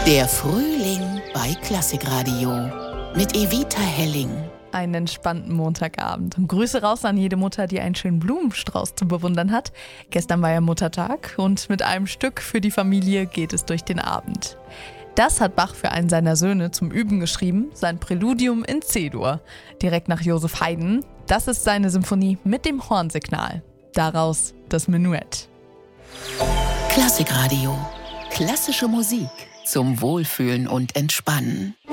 Der Frühling bei Klassikradio mit Evita Helling. Einen entspannten Montagabend. Und Grüße raus an jede Mutter, die einen schönen Blumenstrauß zu bewundern hat. Gestern war ja Muttertag und mit einem Stück für die Familie geht es durch den Abend. Das hat Bach für einen seiner Söhne zum Üben geschrieben, sein Präludium in C-Dur. Direkt nach Joseph Haydn. Das ist seine Symphonie mit dem Hornsignal. Daraus das Menuett. Klassikradio. Klassische Musik zum Wohlfühlen und Entspannen.